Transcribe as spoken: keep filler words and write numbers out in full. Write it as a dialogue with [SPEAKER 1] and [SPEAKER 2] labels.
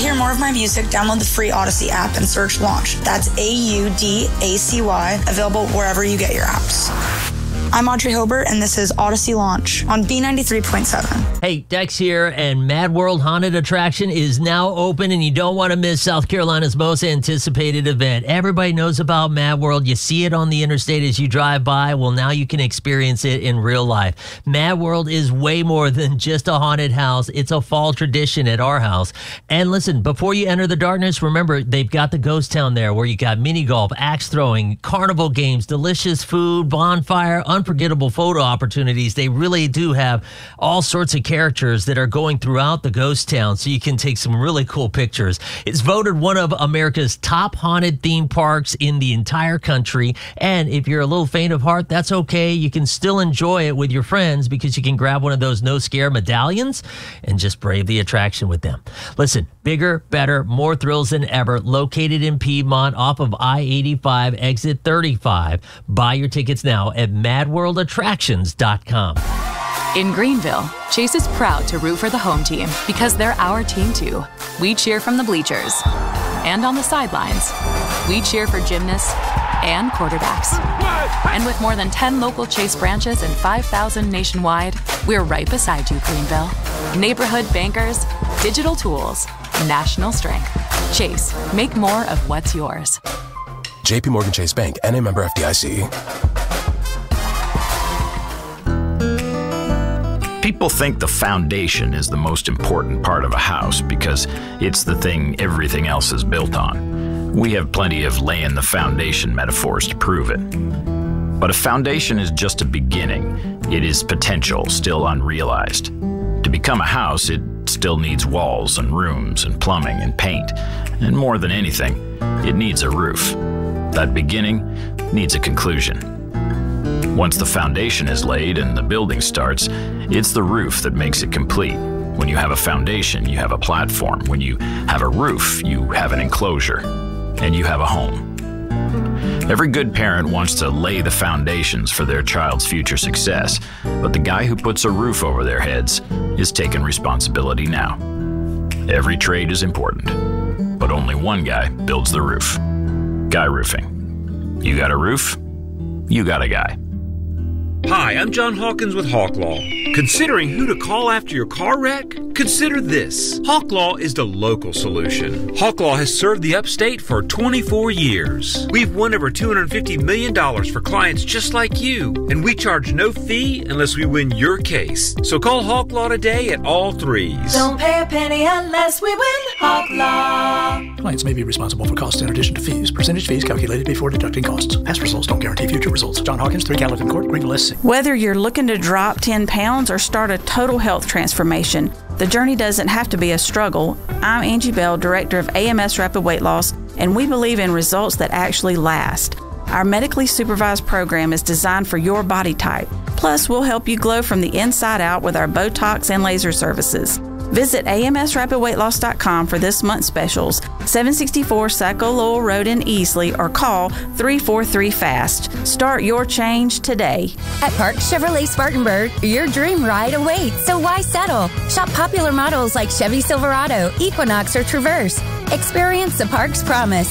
[SPEAKER 1] hear more of my music, download the free Odyssey app and search Launch. That's A U D A C Y, available wherever you get your apps. I'm Audrey Hobart, and this is Odyssey Launch on B ninety-three point seven.
[SPEAKER 2] Hey, Dex here, and Mad World Haunted Attraction is now open, and you don't want to miss South Carolina's most anticipated event. Everybody knows about Mad World. You see it on the interstate as you drive by. Well, now you can experience it in real life. Mad World is way more than just a haunted house. It's a fall tradition at our house. And listen, before you enter the darkness, remember, they've got the ghost town there where you got mini golf, axe throwing, carnival games, delicious food, bonfire, unforgettable photo opportunities. They really do have all sorts of characters that are going throughout the ghost town, so you can take some really cool pictures. It's voted one of America's top haunted theme parks in the entire country, and if you're a little faint of heart, that's okay. You can still enjoy it with your friends because you can grab one of those no scare medallions and just brave the attraction with them. Listen, bigger, better, more thrills than ever, located in Piedmont off of I eighty-five, exit thirty-five. Buy your tickets now at mad world attractions dot com.
[SPEAKER 3] In Greenville, Chase is proud to root for the home team because they're our team too. We cheer from the bleachers and on the sidelines. We cheer for gymnasts and quarterbacks. And with more than ten local Chase branches and five thousand nationwide, we're right beside you, Greenville. Neighborhood bankers, digital tools, national strength. Chase, make more of what's yours.
[SPEAKER 4] J P Morgan Chase Bank, N A member F D I C.
[SPEAKER 5] People think the foundation is the most important part of a house because it's the thing everything else is built on. We have plenty of laying the foundation metaphors to prove it. But a foundation is just a beginning. It is potential still unrealized. To become a house, it still needs walls and rooms and plumbing and paint. And more than anything, it needs a roof. That beginning needs a conclusion. Once the foundation is laid and the building starts, it's the roof that makes it complete. When you have a foundation, you have a platform. When you have a roof, you have an enclosure, and you have a home. Every good parent wants to lay the foundations for their child's future success, but the guy who puts a roof over their heads is taking responsibility now. Every trade is important, but only one guy builds the roof. Guy Roofing. You got a roof? You got a guy.
[SPEAKER 6] Hi, I'm John Hawkins with Hawk Law. Considering who to call after your car wreck? Consider this. Hawk Law is the local solution. Hawk Law has served the upstate for twenty-four years. We've won over two hundred fifty million dollars for clients just like you, and we charge no fee unless we win your case. So call Hawk Law today at all threes.
[SPEAKER 7] Don't pay a penny unless we win Hawk Law.
[SPEAKER 8] Clients may be responsible for costs in addition to fees. Percentage fees calculated before deducting costs. Past results don't guarantee future results. John Hawkins, three Gallatin Court, Greenville, S C.
[SPEAKER 9] Whether you're looking to drop ten pounds or start a total health transformation, the journey doesn't have to be a struggle. I'm Angie Bell, Director of A M S Rapid Weight Loss, and we believe in results that actually last. Our medically supervised program is designed for your body type. Plus, we'll help you glow from the inside out with our Botox and laser services. Visit A M S rapid weight loss dot com for this month's specials, seven sixty-four Saco Lowell Road in Easley, or call three four three FAST. Start your change today.
[SPEAKER 10] At Park Chevrolet Spartanburg, your dream ride awaits, so why settle? Shop popular models like Chevy Silverado, Equinox, or Traverse. Experience the Park's promise